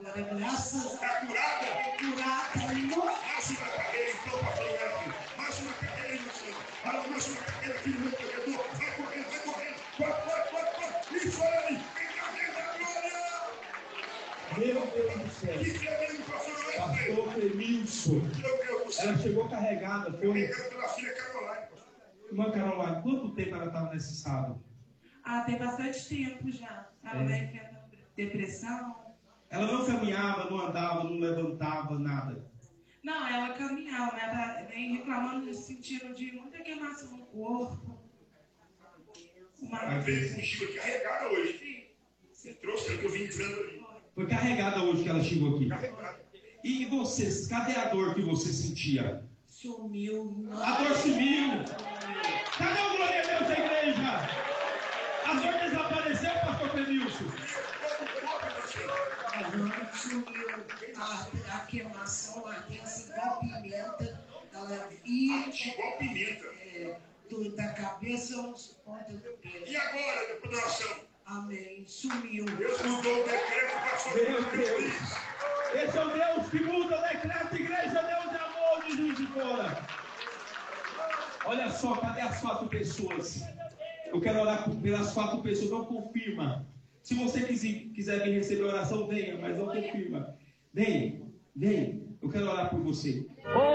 graças Está curada? curada. Marcha na cadeira, então, pastor Neto. Marcha na cadeira, irmão. Fala, marcha na cadeira aqui no meu corredor. Vai correndo, vai correndo. Corre. Isso aí. Vem cá, vem da glória. Meu Deus do céu. Que tremendo, pastor Neto. Pastor Clemilson. Meu Deus do céu. Ela chegou carregada, foi. Carregada pela filha Caroline, pastor. Irmã Caroline, quanto tempo ela estava nesse estado? Tem bastante tempo já. Ela vai enfrentando depressão. Ela não caminhava, não andava, não levantava, nada. Não, ela caminhava, mas ela vem reclamando no sentido de muita queimação no corpo. Ela veio contigo carregada hoje. Você trouxe que eu vim dizendo ali. Foi carregada hoje que ela chegou aqui. Carregada. E vocês, cadê a dor que você sentia? Sumiu. A dor sumiu. Cadê o glória a Deus da igreja? A dor desapareceu, pastor Clemilson? A dor sumiu. A queimação, a ardência igual pimenta. Ela ia Igual pimenta. da cabeça aos pontas do pé. E agora, depois da oração? Amém. Sumiu. Deus mudou o decreto para sobre Meu Deus. Esse é o Deus que muda o decreto, igreja, Deus de amor de Juiz de Fora. Olha só, cadê as 4 pessoas? Eu quero orar pelas 4 pessoas, não confirma. Se você quiser vir receber oração, venha, mas não confirma. Vem. Eu quero orar por você.